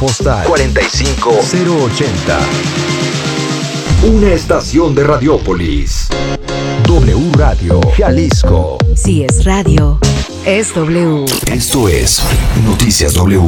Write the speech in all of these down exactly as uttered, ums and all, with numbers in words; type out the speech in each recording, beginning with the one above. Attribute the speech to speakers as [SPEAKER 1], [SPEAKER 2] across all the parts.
[SPEAKER 1] Postal cuarenta y cinco cero ochenta. Una estación de Radiópolis. W Radio Jalisco.
[SPEAKER 2] Si es radio, es W.
[SPEAKER 1] Esto es Noticias W.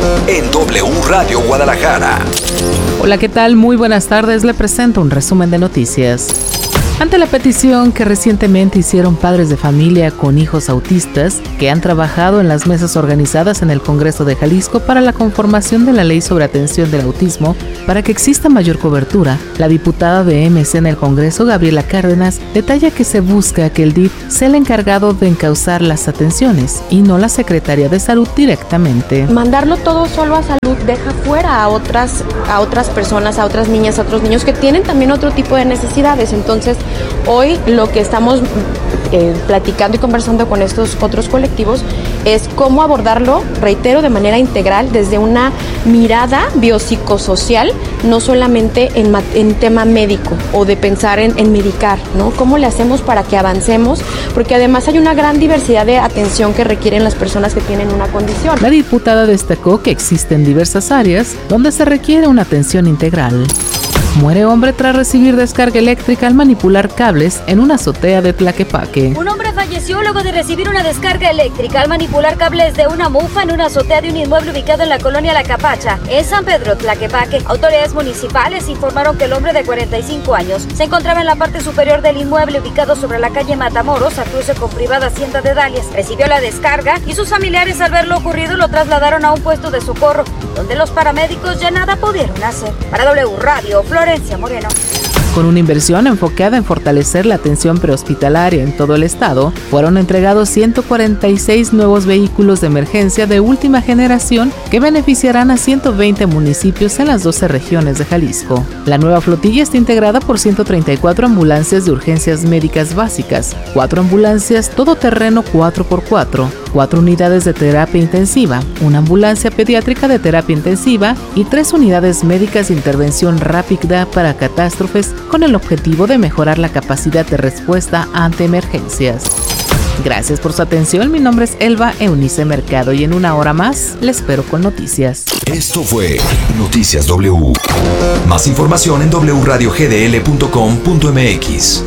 [SPEAKER 1] En W Radio Guadalajara.
[SPEAKER 3] Hola, ¿qué tal? Muy buenas tardes. Le presento un resumen de noticias. Ante la petición que recientemente hicieron padres de familia con hijos autistas que han trabajado en las mesas organizadas en el Congreso de Jalisco para la conformación de la Ley sobre Atención del Autismo para que exista mayor cobertura, la diputada de M C en el Congreso, Gabriela Cárdenas, detalla que se busca que el D I F sea el encargado de encauzar las atenciones y no la Secretaría de Salud directamente.
[SPEAKER 4] Mandarlo todo solo a salud deja fuera a otras, a otras personas, a otras niñas, a otros niños que tienen también otro tipo de necesidades. Entonces, hoy lo que estamos eh, platicando y conversando con estos otros colectivos es cómo abordarlo, reitero, de manera integral, desde una mirada biopsicosocial, no solamente en, en tema médico o de pensar en, en medicar, ¿no? ¿Cómo le hacemos para que avancemos? Porque además hay una gran diversidad de atención que requieren las personas que tienen una condición.
[SPEAKER 3] La diputada destacó que existen diversas áreas donde se requiere una atención integral. Muere hombre tras recibir descarga eléctrica al manipular cables en una azotea de Tlaquepaque.
[SPEAKER 5] Un hombre falleció luego de recibir una descarga eléctrica al manipular cables de una mufa en una azotea de un inmueble ubicado en la colonia La Capacha, en San Pedro, Tlaquepaque. Autoridades municipales informaron que el hombre de cuarenta y cinco años se encontraba en la parte superior del inmueble ubicado sobre la calle Matamoros, a cruce con privada Hacienda de Dalias. Recibió la descarga y sus familiares, al ver lo ocurrido, lo trasladaron a un puesto de socorro, donde los paramédicos ya nada pudieron hacer. Para W Radio, Florencia Moreno.
[SPEAKER 3] Con una inversión enfocada en fortalecer la atención prehospitalaria en todo el estado, fueron entregados ciento cuarenta y seis nuevos vehículos de emergencia de última generación que beneficiarán a ciento veinte municipios en las doce regiones de Jalisco. La nueva flotilla está integrada por ciento treinta y cuatro ambulancias de urgencias médicas básicas, cuatro ambulancias todoterreno cuatro por cuatro, cuatro unidades de terapia intensiva, una ambulancia pediátrica de terapia intensiva y tres unidades médicas de intervención rápida para catástrofes, con el objetivo de mejorar la capacidad de respuesta ante emergencias. Gracias por su atención. Mi nombre es Elba Eunice Mercado y en una hora más les espero con noticias.
[SPEAKER 1] Esto fue Noticias W. Más información en doble u radio ge de ele punto com punto eme equis.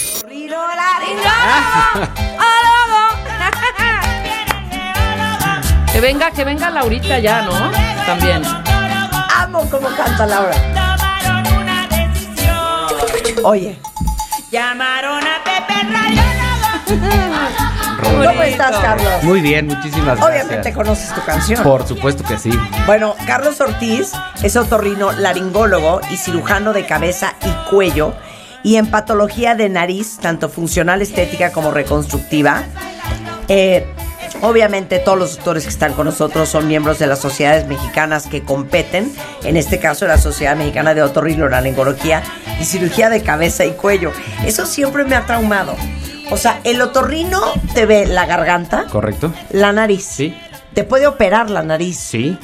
[SPEAKER 6] Que venga, que venga Laurita ya, ¿no? También.
[SPEAKER 7] Amo cómo canta Laura. Oye.
[SPEAKER 8] Llamaron a Pepe Rayo.
[SPEAKER 7] ¿Cómo estás, Carlos?
[SPEAKER 9] Muy bien, muchísimas gracias.
[SPEAKER 7] Obviamente conoces tu canción.
[SPEAKER 9] Por supuesto que sí.
[SPEAKER 7] Bueno, Carlos Ortiz es otorrino laringólogo y cirujano de cabeza y cuello, y en patología de nariz, tanto funcional, estética como reconstructiva. Eh... Obviamente todos los doctores que están con nosotros son miembros de las sociedades mexicanas que competen, en este caso la Sociedad Mexicana de Otorrinolaringología y Cirugía de Cabeza y Cuello. Eso siempre me ha traumado. O sea, el otorrino te ve la garganta.
[SPEAKER 9] Correcto.
[SPEAKER 7] La nariz.
[SPEAKER 9] Sí.
[SPEAKER 7] Te puede operar la nariz.
[SPEAKER 9] Sí.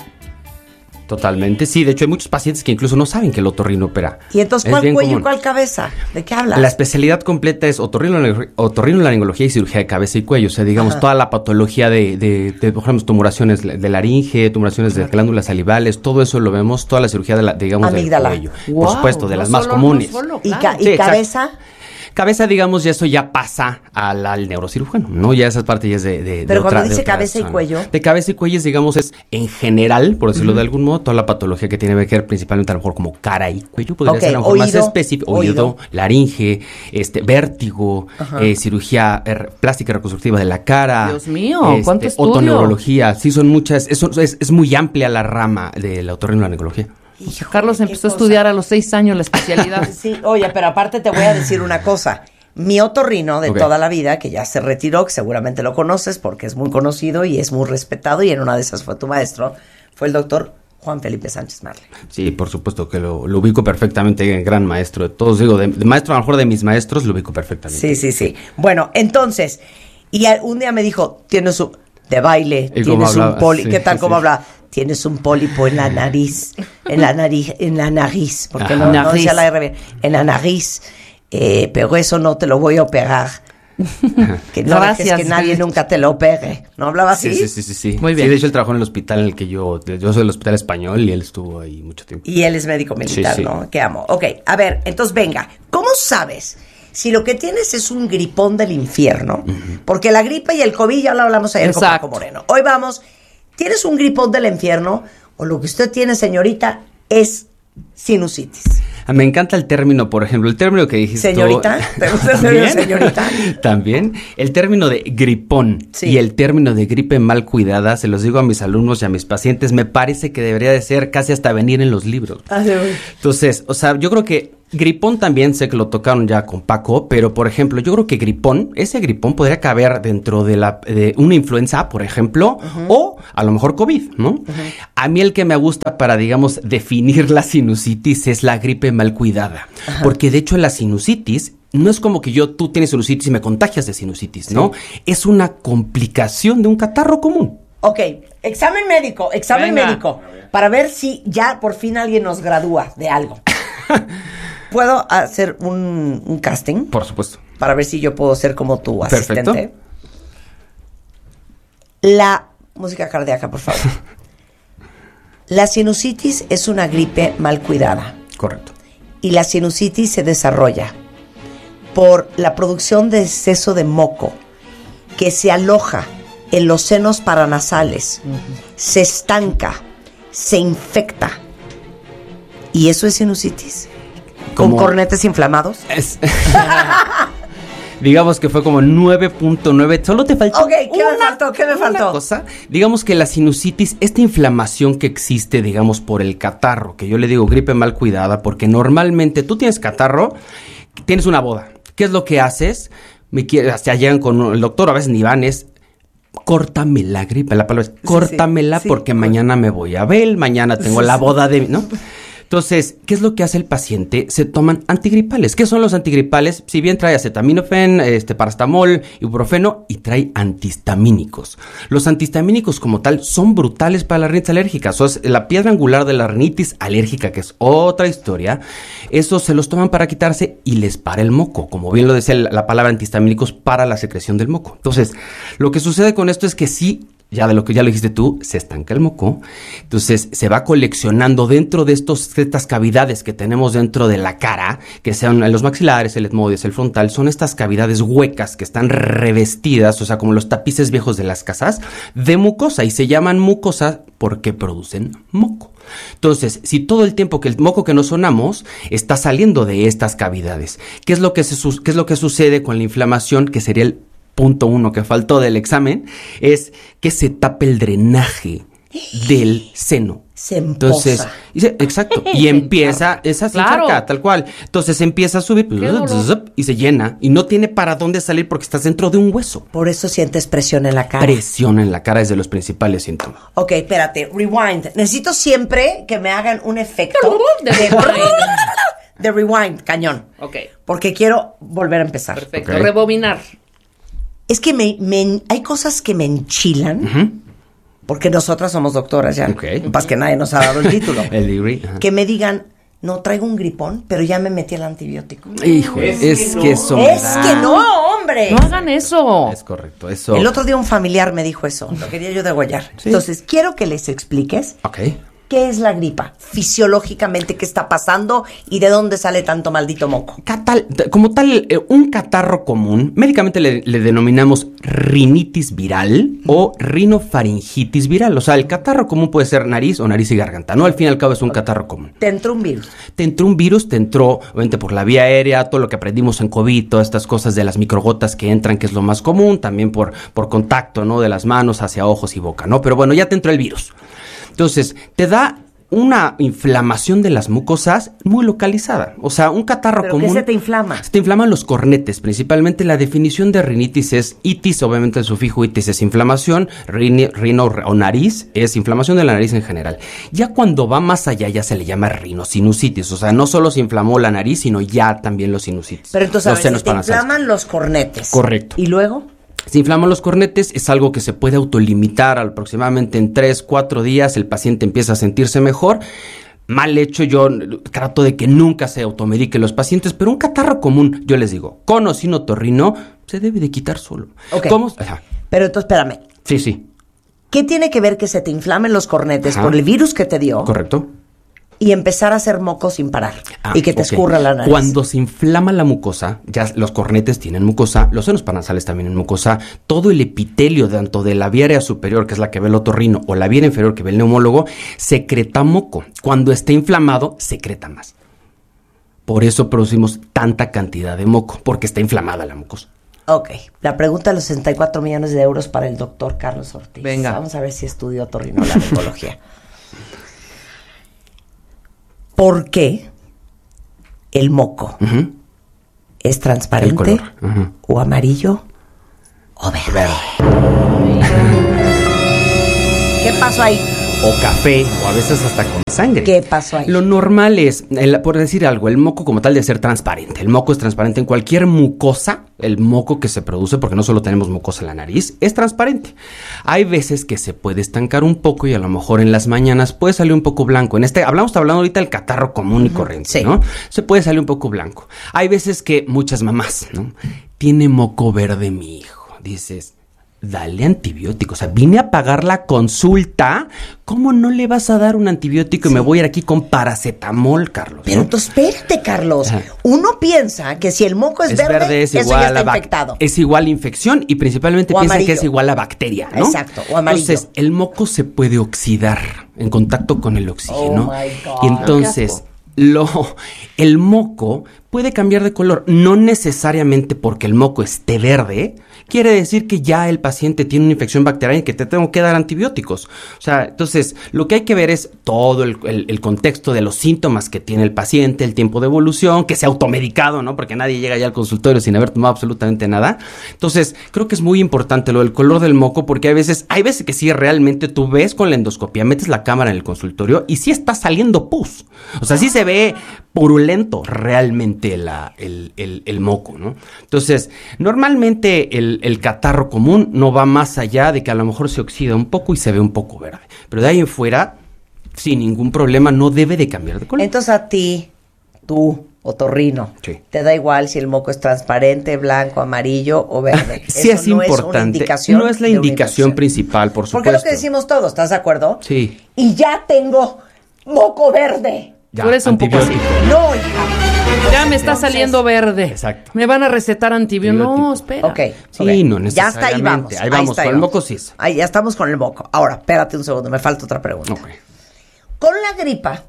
[SPEAKER 9] Totalmente, sí. De hecho, hay muchos pacientes que incluso no saben que el otorrino opera.
[SPEAKER 7] ¿Y entonces cuál cuello común. y cuál cabeza? ¿De qué hablas?
[SPEAKER 9] La especialidad completa es otorrinolaringología y cirugía de cabeza y cuello. O sea, digamos, Ajá. toda la patología de, de, de, por ejemplo, tumoraciones de laringe, tumoraciones de glándulas salivales, todo eso lo vemos, toda la cirugía, de la, digamos,
[SPEAKER 7] Amígdala.
[SPEAKER 9] del cuello.
[SPEAKER 7] Wow,
[SPEAKER 9] por supuesto, de
[SPEAKER 7] no
[SPEAKER 9] las
[SPEAKER 7] solo,
[SPEAKER 9] más comunes.
[SPEAKER 7] No solo, claro. ¿Y, ca- y sí, cabeza? Exacto.
[SPEAKER 9] Cabeza, digamos, ya eso ya pasa al, al neurocirujano, ¿no? Ya esa parte ya es de, de
[SPEAKER 7] Pero
[SPEAKER 9] de
[SPEAKER 7] cuando
[SPEAKER 9] otra,
[SPEAKER 7] dice
[SPEAKER 9] de otra
[SPEAKER 7] cabeza
[SPEAKER 9] zona.
[SPEAKER 7] y cuello.
[SPEAKER 9] De cabeza y cuello, digamos, es en general, por decirlo
[SPEAKER 7] uh-huh.
[SPEAKER 9] de algún modo, toda la patología que tiene que ver principalmente a lo mejor como cara y cuello. Podría
[SPEAKER 7] okay,
[SPEAKER 9] ser a lo mejor
[SPEAKER 7] oído,
[SPEAKER 9] más específico. Oído, oído, laringe, este, vértigo, eh, cirugía er, plástica reconstructiva de la cara.
[SPEAKER 6] Dios mío,
[SPEAKER 9] este,
[SPEAKER 6] ¿cuánto estudio?
[SPEAKER 9] Otoneurología. Sí, son muchas, es, es, es muy amplia la rama de la otorrinolaringología.
[SPEAKER 6] Hijo, Carlos empezó a estudiar a los seis años la especialidad.
[SPEAKER 7] Sí, oye, pero aparte te voy a decir una cosa. Mi otorrino de okay. toda la vida, que ya se retiró, que seguramente lo conoces porque es muy conocido y es muy respetado, y en una de esas fue tu maestro, fue el doctor Juan Felipe Sánchez Marley.
[SPEAKER 9] Sí, por supuesto que lo, lo ubico perfectamente, gran maestro de todos, digo, de, de maestro a lo mejor de mis maestros, lo ubico perfectamente.
[SPEAKER 7] Sí, sí, sí. Bueno, entonces, y un día me dijo, tienes un, de baile,
[SPEAKER 9] ¿Y
[SPEAKER 7] tienes un poli,
[SPEAKER 9] sí,
[SPEAKER 7] ¿qué tal,
[SPEAKER 9] sí.
[SPEAKER 7] cómo habla? Tienes un pólipo en la nariz, en la nariz, en la nariz, porque no, no decía la R bien, en la nariz. Eh, pero eso no te lo voy a operar. Que no
[SPEAKER 6] Gracias.
[SPEAKER 7] dejes que nadie nunca te lo pegue. ¿No hablaba así?
[SPEAKER 9] Sí, sí, sí, sí, sí.
[SPEAKER 6] Muy bien.
[SPEAKER 9] Sí, de hecho él trabajó en el hospital en el que yo, yo soy del hospital español y él estuvo ahí mucho tiempo.
[SPEAKER 7] Y él es médico militar,
[SPEAKER 9] Sí, sí.
[SPEAKER 7] ¿no? Que amo. Ok, a ver, entonces venga. ¿Cómo sabes si lo que tienes es un gripón del infierno? Uh-huh. Porque la gripe y el COVID ya lo hablamos ayer con Paco Moreno. Hoy vamos, ¿tienes un gripón del infierno? O lo que usted tiene, señorita, es sinusitis.
[SPEAKER 9] Me encanta el término, por ejemplo, el término que dijiste.
[SPEAKER 7] ¿Señorita? ¿Te gusta el término señorita?
[SPEAKER 9] También. El término de gripón sí. y el término de gripe mal cuidada, se los digo a mis alumnos y a mis pacientes, me parece que debería de ser casi hasta venir en los libros. Ah, Entonces, o sea, yo creo que gripón también, sé que lo tocaron ya con Paco, pero por ejemplo, yo creo que gripón, ese gripón podría caber dentro de la de una influenza, por ejemplo, uh-huh. o a lo mejor COVID, ¿no? Uh-huh. A mí el que me gusta para, digamos, definir la sinusitis es la gripe mal cuidada, uh-huh. porque de hecho la sinusitis no es como que yo, tú tienes sinusitis y me contagias de sinusitis, ¿no? Sí. Es una complicación de un catarro común.
[SPEAKER 7] Ok, examen médico, examen Venga. médico, para ver si ya por fin alguien nos gradúa de algo. ¿Puedo hacer un, un casting?
[SPEAKER 9] Por supuesto.
[SPEAKER 7] Para ver si yo puedo ser como tu asistente.
[SPEAKER 9] Perfecto.
[SPEAKER 7] La música cardíaca, por favor. La sinusitis es una gripe mal cuidada.
[SPEAKER 9] Correcto.
[SPEAKER 7] Y la sinusitis se desarrolla por la producción de exceso de moco que se aloja en los senos paranasales, uh-huh. se estanca, se infecta. ¿Y eso es sinusitis? ¿Con cornetes inflamados? Es...
[SPEAKER 9] Digamos que fue como nueve punto nueve. Solo te faltó.
[SPEAKER 7] Ok, ¿qué una, me faltó? ¿Qué me faltó?
[SPEAKER 9] Cosa. Digamos que la sinusitis, esta inflamación que existe, digamos, por el catarro, que yo le digo gripe mal cuidada, porque normalmente tú tienes catarro, tienes una boda. ¿Qué es lo que haces? Me quiere, hasta llegan con el doctor, a veces ni van, es córtame la gripe. La palabra es córtamela sí, sí, porque sí, mañana me voy a ver, mañana tengo sí, la boda de... ¿no? Entonces, ¿qué es lo que hace el paciente? Se toman antigripales. ¿Qué son los antigripales? Si bien trae acetaminofén, este, paracetamol, ibuprofeno y trae antihistamínicos. Los antihistamínicos como tal son brutales para la rinitis alérgica. Eso es la piedra angular de la rinitis alérgica, que es otra historia. Esos se los toman para quitarse y les para el moco. Como bien lo decía la palabra antihistamínicos, para la secreción del moco. Entonces, lo que sucede con esto es que sí, ya de lo que ya lo dijiste tú, se estanca el moco, entonces se va coleccionando dentro de estos, estas cavidades que tenemos dentro de la cara, que sean los maxilares, el etmoides, el frontal, son estas cavidades huecas que están revestidas, o sea, como los tapices viejos de las casas, de mucosa, y se llaman mucosa porque producen moco. Entonces, si todo el tiempo que el moco que nos sonamos está saliendo de estas cavidades, ¿qué es lo que, se, qué es lo que sucede con la inflamación, que sería el punto uno que faltó del examen? Es que se tape el drenaje del seno.
[SPEAKER 7] Se empoza.
[SPEAKER 9] Entonces, exacto. Y empieza, es así,
[SPEAKER 6] claro.
[SPEAKER 9] acá, tal cual. Entonces empieza a subir y se llena. Y no tiene para dónde salir porque estás dentro de un hueso.
[SPEAKER 7] Por eso sientes presión en la cara.
[SPEAKER 9] Presión en la cara es de los principales síntomas.
[SPEAKER 7] Ok, espérate. Rewind. Necesito siempre que me hagan un efecto de, de rewind, cañón.
[SPEAKER 6] Ok.
[SPEAKER 7] Porque quiero volver a empezar.
[SPEAKER 6] Perfecto.
[SPEAKER 9] Okay.
[SPEAKER 6] Rebobinar.
[SPEAKER 7] Es que me, me, hay cosas que me enchilan, uh-huh. porque nosotras somos doctoras ya.
[SPEAKER 9] Okay.
[SPEAKER 7] Pasa que nadie nos ha dado el título.
[SPEAKER 9] El degree. Uh-huh.
[SPEAKER 7] Que me digan, no, traigo un gripón, pero ya me metí el antibiótico.
[SPEAKER 9] Hijo, es, es que, que eso
[SPEAKER 7] Es que no, hombre.
[SPEAKER 6] No hagan eso.
[SPEAKER 9] Es correcto, eso.
[SPEAKER 7] El otro día un familiar me dijo eso, lo quería yo degollar. Sí. Entonces, quiero que les expliques.
[SPEAKER 9] Ok.
[SPEAKER 7] ¿Qué es la gripa? Fisiológicamente, ¿qué está pasando? ¿Y de dónde sale tanto maldito moco?
[SPEAKER 9] Catal, como tal, eh, un catarro común, médicamente le, le denominamos rinitis viral uh-huh. o rinofaringitis viral. O sea, el catarro común puede ser nariz o nariz y garganta, ¿no? Al fin y al cabo es un okay. catarro común.
[SPEAKER 7] Te entró un virus.
[SPEAKER 9] Te entró un virus, te entró, obviamente, por la vía aérea, todo lo que aprendimos en COVID, todas estas cosas de las microgotas que entran, que es lo más común, también por, por contacto, ¿no? De las manos hacia ojos y boca, ¿no? Pero bueno, ya te entró el virus. Entonces, te da una inflamación de las mucosas muy localizada. O sea, un catarro
[SPEAKER 7] ¿Pero
[SPEAKER 9] común...
[SPEAKER 7] qué se te inflama?
[SPEAKER 9] Se te inflaman los cornetes. Principalmente la definición de rinitis es itis, obviamente el sufijo itis es inflamación, rini, rino o nariz es inflamación de la nariz en general. Ya cuando va más allá ya se le llama rinosinusitis. O sea, no solo se inflamó la nariz, sino ya también los sinusitis.
[SPEAKER 7] Pero entonces,
[SPEAKER 9] los
[SPEAKER 7] a ver, se te inflaman los cornetes.
[SPEAKER 9] Correcto.
[SPEAKER 7] ¿Y luego?
[SPEAKER 9] Se inflaman los cornetes, es algo que se puede autolimitar aproximadamente en tres, cuatro días, el paciente empieza a sentirse mejor. Mal hecho, yo trato de que nunca se automedique los pacientes, pero un catarro común, yo les digo, con o sin otorrino, se debe de quitar solo.
[SPEAKER 7] Ok.
[SPEAKER 9] ¿Cómo? Ajá.
[SPEAKER 7] Pero entonces, espérame.
[SPEAKER 9] Sí, sí.
[SPEAKER 7] ¿Qué tiene que ver que se te inflamen los cornetes
[SPEAKER 9] Ajá.
[SPEAKER 7] por el virus que te dio?
[SPEAKER 9] Correcto.
[SPEAKER 7] Y empezar a hacer moco sin parar.
[SPEAKER 9] Ah,
[SPEAKER 7] y que te
[SPEAKER 9] ok.
[SPEAKER 7] escurra la nariz.
[SPEAKER 9] Cuando se inflama la mucosa, ya los cornetes tienen mucosa, los senos paranasales también tienen mucosa, todo el epitelio tanto de la vía aérea superior, que es la que ve el otorrino, o la vía inferior que ve el neumólogo, secreta moco. Cuando está inflamado, secreta más. Por eso producimos tanta cantidad de moco, porque está inflamada la mucosa.
[SPEAKER 7] Ok, la pregunta de los sesenta y cuatro millones de euros para el doctor Carlos Ortiz.
[SPEAKER 6] Venga.
[SPEAKER 7] Vamos a ver si estudió otorrinolaringología. ¿Por qué el moco
[SPEAKER 9] Uh-huh.
[SPEAKER 7] es transparente
[SPEAKER 9] El color. Ajá.
[SPEAKER 7] o amarillo o verde? ¿Qué pasó ahí?
[SPEAKER 9] O café, o a veces hasta con sangre.
[SPEAKER 7] ¿Qué pasó ahí?
[SPEAKER 9] Lo normal es, el- por decir algo, el moco como tal debe ser transparente. El moco es transparente en cualquier mucosa. El moco que se produce, porque no solo tenemos mucosa en la nariz, es transparente. Hay veces que se puede estancar un poco y a lo mejor en las mañanas puede salir un poco blanco. En este, hablamos hablando ahorita del catarro común y corriente,
[SPEAKER 7] Sí.
[SPEAKER 9] ¿no? Se puede salir un poco blanco. Hay veces que muchas mamás, ¿no? Tiene moco verde mi hijo. Dices, dale antibiótico. O sea, vine a pagar la consulta. ¿Cómo no le vas a dar un antibiótico? Y me voy a ir aquí con paracetamol, Carlos.
[SPEAKER 7] Pero
[SPEAKER 9] ¿no?
[SPEAKER 7] entonces, espérate, Carlos.
[SPEAKER 9] Ajá.
[SPEAKER 7] Uno piensa que si el moco es,
[SPEAKER 9] Es
[SPEAKER 7] verde,
[SPEAKER 9] verde, es
[SPEAKER 7] eso
[SPEAKER 9] igual
[SPEAKER 7] ya
[SPEAKER 9] a
[SPEAKER 7] está
[SPEAKER 9] bac-
[SPEAKER 7] infectado.
[SPEAKER 9] Es igual a infección y principalmente
[SPEAKER 7] O
[SPEAKER 9] piensan
[SPEAKER 7] amarillo.
[SPEAKER 9] que es igual a bacteria, ¿no?
[SPEAKER 7] Exacto, o amarillo.
[SPEAKER 9] Entonces, el moco se puede oxidar en contacto con el oxígeno.
[SPEAKER 7] Oh, my God.
[SPEAKER 9] Y entonces, lo, el moco puede cambiar de color. No necesariamente porque el moco esté verde, quiere decir que ya el paciente tiene una infección bacteriana y que te tengo que dar antibióticos. O sea, entonces, lo que hay que ver es todo el, el- el contexto de los síntomas que tiene el paciente, el tiempo de evolución, que se ha automedicado, ¿no? Porque nadie llega ya al consultorio sin haber tomado absolutamente nada. Entonces, creo que es muy importante lo del color del moco, porque hay veces, hay veces que sí, realmente tú ves con la endoscopia, metes la cámara en el consultorio y sí está saliendo pus. O sea, sí se ve purulento realmente la, el, el- el moco, ¿no? Entonces, normalmente el, el catarro común no va más allá de que a lo mejor se oxida un poco y se ve un poco verde. Pero de ahí en fuera, sin ningún problema, no debe de cambiar de color.
[SPEAKER 7] Entonces a ti, tú, otorrino,
[SPEAKER 9] Sí.
[SPEAKER 7] te da igual si el moco es transparente, blanco, amarillo o verde.
[SPEAKER 9] Sí,
[SPEAKER 7] Eso
[SPEAKER 9] es
[SPEAKER 7] no
[SPEAKER 9] importante.
[SPEAKER 7] Es una indicación
[SPEAKER 9] no es la
[SPEAKER 7] de una
[SPEAKER 9] indicación
[SPEAKER 7] infección.
[SPEAKER 9] principal, por supuesto.
[SPEAKER 7] Porque es lo que decimos todos, ¿estás de acuerdo?
[SPEAKER 9] Sí.
[SPEAKER 7] Y ya tengo moco verde.
[SPEAKER 9] Ya,
[SPEAKER 6] Tú eres un poco así.
[SPEAKER 9] antibiótico.
[SPEAKER 7] No, hija.
[SPEAKER 6] Ya me está
[SPEAKER 7] Entonces-
[SPEAKER 6] saliendo verde.
[SPEAKER 9] Exacto.
[SPEAKER 6] Me van a recetar antibiótico. No,
[SPEAKER 9] Antibiótico.
[SPEAKER 6] espera.
[SPEAKER 7] Ok.
[SPEAKER 9] Sí,
[SPEAKER 7] ok.
[SPEAKER 9] no
[SPEAKER 7] Ya está, ahí vamos.
[SPEAKER 9] necesariamente. Ahí vamos,
[SPEAKER 7] está,
[SPEAKER 9] con el
[SPEAKER 7] vamos.
[SPEAKER 9] moco sí es.
[SPEAKER 7] Ahí ya estamos con el moco. Ahora, espérate un segundo, me falta otra pregunta.
[SPEAKER 9] Ok.
[SPEAKER 7] Con la gripa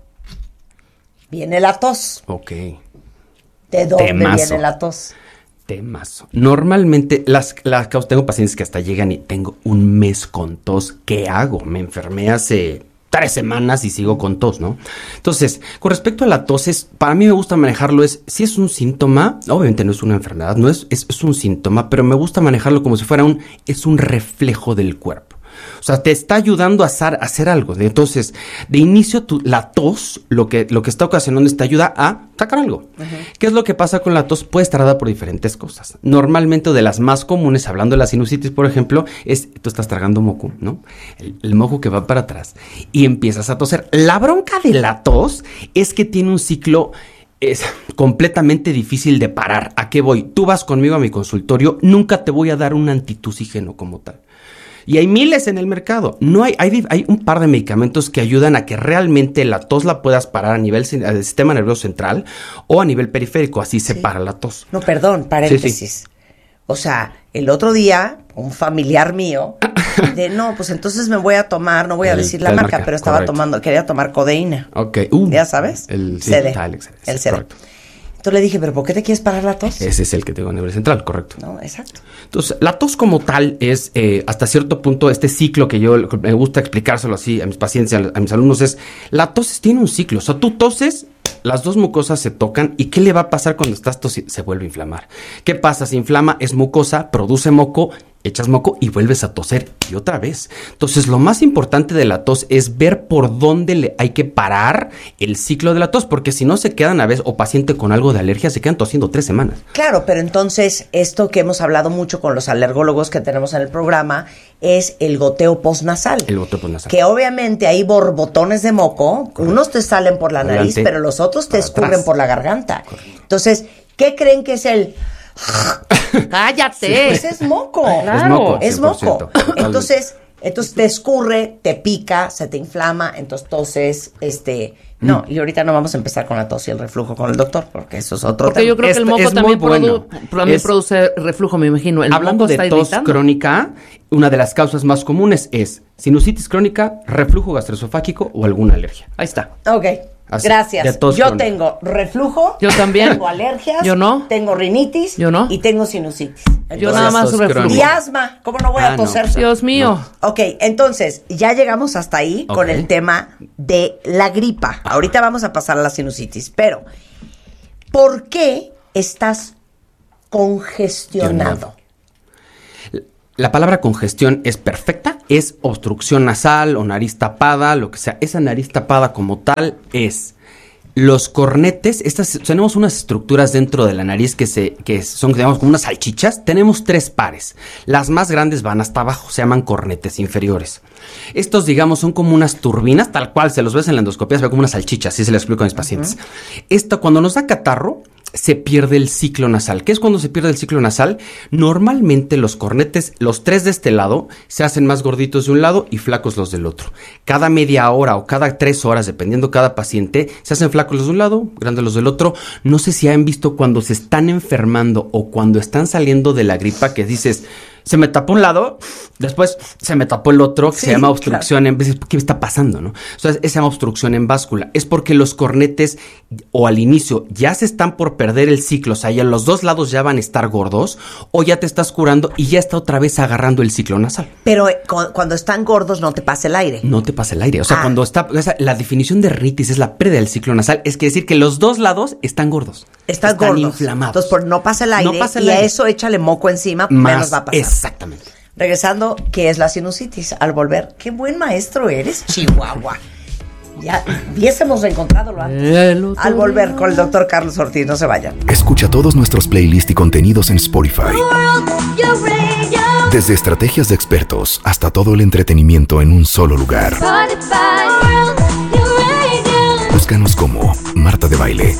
[SPEAKER 7] viene la tos.
[SPEAKER 9] Ok.
[SPEAKER 7] ¿De dónde
[SPEAKER 9] Temazo.
[SPEAKER 7] viene la tos?
[SPEAKER 9] Temazo. Normalmente las, las causas, tengo pacientes que hasta llegan y tengo un mes con tos. ¿Qué hago? Me enfermé hace tres semanas y sigo con tos, ¿no? Entonces, con respecto a la tos, es, para mí me gusta manejarlo es, si es un síntoma, obviamente no es una enfermedad, no es, es, es un síntoma, pero me gusta manejarlo como si fuera un, es un reflejo del cuerpo. O sea, te está ayudando a hacer, a hacer algo. Entonces, de inicio, tu, la tos, lo que, lo que está ocasionando es te ayuda a sacar algo. Uh-huh. ¿Qué es lo que pasa con la tos? Puede estar dada por diferentes cosas. Normalmente, de las más comunes, hablando de la sinusitis, por ejemplo, es, tú estás tragando moco, ¿no? El, el moco que va para atrás y empiezas a toser. La bronca de la tos es que tiene un ciclo... Es completamente difícil de parar. ¿A qué voy? Tú vas conmigo a mi consultorio, nunca te voy a dar un antitusígeno como tal. Y hay miles en el mercado. No hay, hay, hay un par de medicamentos que ayudan a que realmente la tos la puedas parar a nivel del sistema nervioso central o a nivel periférico. Así se
[SPEAKER 7] Sí.
[SPEAKER 9] para la tos.
[SPEAKER 7] No, perdón, paréntesis.
[SPEAKER 9] Sí, sí.
[SPEAKER 7] O sea, el otro día, un familiar mío, de no, pues entonces me voy a tomar, no voy a
[SPEAKER 9] El
[SPEAKER 7] decir la
[SPEAKER 9] Talmarca,
[SPEAKER 7] marca, pero estaba
[SPEAKER 9] correcto.
[SPEAKER 7] tomando, quería tomar codeína.
[SPEAKER 9] Ok. Uh,
[SPEAKER 7] ¿Ya sabes?
[SPEAKER 9] El sí,
[SPEAKER 7] C D.
[SPEAKER 9] Talex,
[SPEAKER 7] El C D.
[SPEAKER 9] correcto.
[SPEAKER 7] Entonces le dije, ¿pero por qué te quieres parar la tos?
[SPEAKER 9] Ese es el que tengo a nivel central, correcto.
[SPEAKER 7] No, exacto.
[SPEAKER 9] Entonces, la tos como tal es, eh, hasta cierto punto, este ciclo que yo me gusta explicárselo así a mis pacientes, a, a mis alumnos, es, la tos tiene un ciclo. O sea, tú toses, las dos mucosas se tocan, ¿y qué le va a pasar cuando estás tosiendo? Se vuelve a inflamar. ¿Qué pasa? Se inflama, es mucosa, produce moco, echas moco y vuelves a toser y otra vez. Entonces, lo más importante de la tos es ver por dónde le hay que parar el ciclo de la tos, porque si no se quedan a veces, o paciente con algo de alergia, se quedan tosiendo tres semanas.
[SPEAKER 7] Claro, pero entonces esto que hemos hablado mucho con los alergólogos que tenemos en el programa es el goteo postnasal.
[SPEAKER 9] El goteo postnasal.
[SPEAKER 7] Que obviamente hay borbotones de moco, correcto. Unos te salen por la
[SPEAKER 9] Adelante,
[SPEAKER 7] nariz, pero los otros te escurren
[SPEAKER 9] atrás.
[SPEAKER 7] por la garganta.
[SPEAKER 9] Correcto.
[SPEAKER 7] Entonces, ¿qué creen que es el
[SPEAKER 6] ¡Cállate!
[SPEAKER 7] Pues es moco.
[SPEAKER 6] Claro.
[SPEAKER 9] Es moco,
[SPEAKER 7] Es
[SPEAKER 9] cien por ciento.
[SPEAKER 7] moco.
[SPEAKER 9] Totalmente.
[SPEAKER 7] Entonces, entonces te escurre, te pica, se te inflama, entonces toses, este... No, y ahorita no vamos a empezar con la tos y el reflujo con el doctor, porque eso es otro
[SPEAKER 6] Porque
[SPEAKER 7] tema.
[SPEAKER 6] yo creo que el
[SPEAKER 9] Este
[SPEAKER 6] moco
[SPEAKER 9] es
[SPEAKER 6] también,
[SPEAKER 9] muy bueno.
[SPEAKER 6] produ- también
[SPEAKER 9] Es-
[SPEAKER 6] produce reflujo, me imagino. El
[SPEAKER 9] Hablando
[SPEAKER 6] moco
[SPEAKER 9] de
[SPEAKER 6] está
[SPEAKER 9] tos
[SPEAKER 6] irritando.
[SPEAKER 9] crónica, una de las causas más comunes es sinusitis crónica, reflujo gastroesofágico o alguna alergia.
[SPEAKER 6] Ahí está.
[SPEAKER 7] Ok,
[SPEAKER 9] Así,
[SPEAKER 7] gracias.
[SPEAKER 9] de tos
[SPEAKER 7] Yo
[SPEAKER 9] crónica.
[SPEAKER 7] tengo reflujo.
[SPEAKER 6] Yo también.
[SPEAKER 7] Tengo alergias.
[SPEAKER 6] Yo no.
[SPEAKER 7] Tengo rinitis.
[SPEAKER 6] Yo no.
[SPEAKER 7] Y tengo sinusitis.
[SPEAKER 6] Yo
[SPEAKER 7] Entonces,
[SPEAKER 6] nada más
[SPEAKER 9] tos
[SPEAKER 6] reflujo.
[SPEAKER 7] Y asma. ¿Cómo no voy
[SPEAKER 9] Ah,
[SPEAKER 7] a
[SPEAKER 9] no.
[SPEAKER 7] toser?
[SPEAKER 6] Dios mío.
[SPEAKER 7] Ok, entonces ya llegamos hasta ahí con
[SPEAKER 9] Ok.
[SPEAKER 7] el tema de la gripa. Ahorita vamos a pasar a la sinusitis, pero ¿por qué estás congestionado?
[SPEAKER 9] La palabra congestión es perfecta, es obstrucción nasal o nariz tapada, lo que sea. Esa nariz tapada como tal es los cornetes. Estas, tenemos unas estructuras dentro de la nariz que, se, que son, digamos, como unas salchichas. Tenemos tres pares. Las más grandes van hasta abajo, se llaman cornetes inferiores. Estos, digamos, son como unas turbinas, tal cual, se los ves en la endoscopia, se ve como unas salchichas, así se lo explico a mis pacientes. Esto, cuando nos da catarro, se pierde el ciclo nasal. ¿Qué es cuando se pierde el ciclo nasal? Normalmente los cornetes, los tres de este lado, se hacen más gorditos de un lado y flacos los del otro. Cada media hora o cada tres horas, dependiendo cada paciente, se hacen flacos los de un lado, grandes los del otro. No sé si han visto cuando se están enfermando o cuando están saliendo de la gripa que dices... Se me tapó un lado, después se me tapó el otro, que
[SPEAKER 7] Sí,
[SPEAKER 9] se llama obstrucción en... ¿Qué me está pasando, no? O sea, se llama obstrucción en báscula. Es porque los cornetes, o al inicio, ya se están por perder el ciclo. O sea, ya los dos lados ya van a estar gordos, o ya te estás curando y ya está otra vez agarrando el ciclo nasal.
[SPEAKER 7] Pero eh, cu- cuando están gordos no te pasa el aire.
[SPEAKER 9] No te pasa el aire. O sea,
[SPEAKER 7] Ah.
[SPEAKER 9] cuando está... O sea, la definición de rinitis es la pérdida del ciclo nasal. Es que decir que los dos lados están gordos.
[SPEAKER 7] Estás
[SPEAKER 9] están
[SPEAKER 7] gordos.
[SPEAKER 9] inflamados.
[SPEAKER 7] Entonces, por no pasa el aire,
[SPEAKER 9] No pasa el
[SPEAKER 7] y a
[SPEAKER 9] aire.
[SPEAKER 7] eso échale moco encima,
[SPEAKER 9] Más,
[SPEAKER 7] menos va a pasar.
[SPEAKER 9] exactamente.
[SPEAKER 7] Regresando, ¿qué es la sinusitis? Al volver, qué buen maestro eres, Chihuahua. Ya hubiésemos reencontrado antes. Al volver con el doctor Carlos Ortiz, no se vayan.
[SPEAKER 1] Escucha todos nuestros playlists y contenidos en Spotify. Desde estrategias de expertos hasta todo el entretenimiento en un solo lugar. Búscanos como Marta de Baile.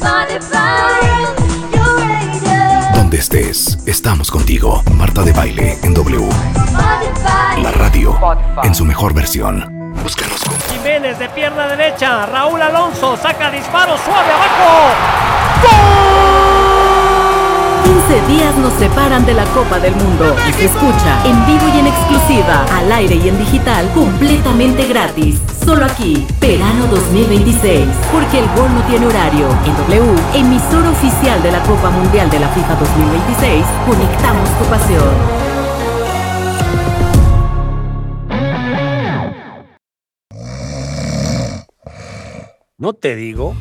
[SPEAKER 1] Donde estés, estamos contigo. Marta de Baile en W. La radio en su mejor versión. Búscanos como
[SPEAKER 10] Jiménez de pierna derecha, Raúl Alonso saca disparo suave abajo.
[SPEAKER 2] quince días nos separan de la Copa del Mundo y se escucha en vivo y en exclusiva, al aire y en digital, completamente gratis. Solo aquí, verano dos mil veintiséis, porque el gol no tiene horario. En W, emisora oficial de la Copa Mundial de la FIFA dos mil veintiséis, conectamos tu pasión.
[SPEAKER 10] ¿No te digo?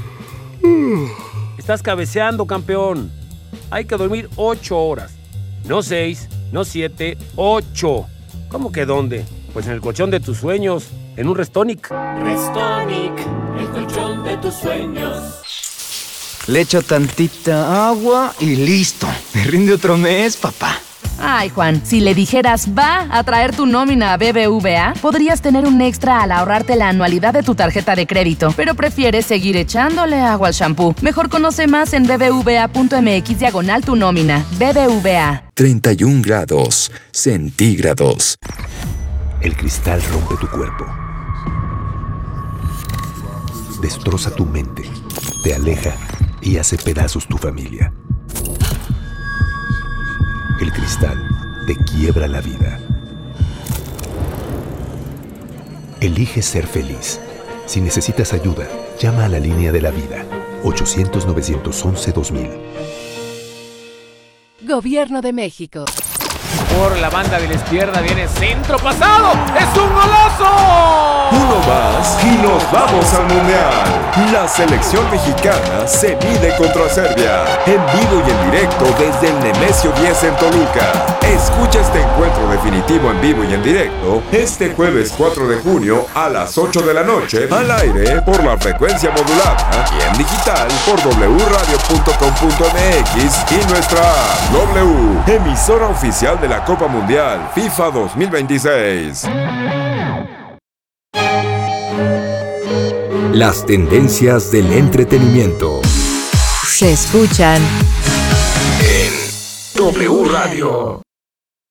[SPEAKER 10] Estás cabeceando, campeón. Hay que dormir ocho horas. No seis, no siete, ocho. ¿Cómo que dónde? Pues en el colchón de tus sueños, en un Restonic.
[SPEAKER 11] Restonic, el colchón de tus sueños.
[SPEAKER 12] Le echo tantita agua y listo. Me rinde otro mes, papá.
[SPEAKER 13] Ay, Juan, si le dijeras va a traer tu nómina a B B V A, podrías tener un extra al ahorrarte la anualidad de tu tarjeta de crédito, pero prefieres seguir echándole agua al shampoo. Mejor conoce más en bbva.mx diagonal tu nómina. B B V A.
[SPEAKER 1] treinta y un grados centígrados. El cristal rompe tu cuerpo. Destroza tu mente. Te aleja y hace pedazos tu familia. El cristal te quiebra la vida. Elige ser feliz. Si necesitas ayuda, llama a la línea de la vida. ochocientos, novecientos once, dos mil.
[SPEAKER 14] Gobierno de México.
[SPEAKER 10] Por la banda de la izquierda viene centro pasado. ¡Es un golazo!
[SPEAKER 15] Uno más y nos vamos al Mundial. La selección mexicana se mide contra Serbia. En vivo y en directo desde el Nemesio diez en Toluca. Escucha este encuentro definitivo en vivo y en directo este jueves cuatro de junio a las ocho de la noche al aire por la frecuencia modulada y en digital por doble u radio punto com punto m x y nuestra app W, emisora oficial de la Copa Mundial FIFA dos mil veintiséis.
[SPEAKER 1] Las tendencias del entretenimiento
[SPEAKER 2] Se escuchan
[SPEAKER 1] en
[SPEAKER 15] W Radio.